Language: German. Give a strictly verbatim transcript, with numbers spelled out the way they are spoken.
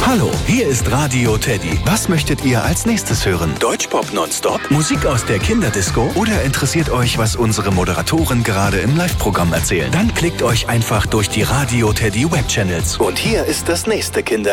Hallo, hier ist Radio Teddy. Was möchtet ihr als nächstes hören? Deutschpop nonstop? Musik aus der Kinderdisco? Oder interessiert euch, was unsere Moderatoren gerade im Live-Programm erzählen? Dann klickt euch einfach durch die Radio Teddy Webchannels. Und hier ist das nächste Kinder